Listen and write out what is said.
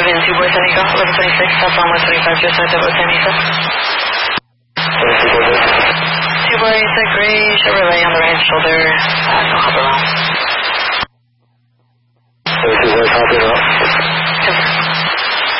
in Tuboy, San Nico, 1126, southbound 125, just south of San Nico. Tuboy, it's a gray Chevrolet on the right shoulder, no hop around.